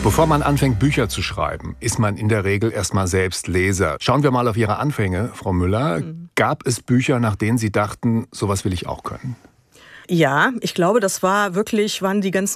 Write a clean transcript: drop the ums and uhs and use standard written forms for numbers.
Bevor man anfängt, Bücher zu schreiben, ist man in der Regel erstmal selbst Leser. Schauen wir mal auf Ihre Anfänge, Frau Müller. Gab es Bücher, nach denen Sie dachten, sowas will ich auch können? Ja, ich glaube, waren die ganzen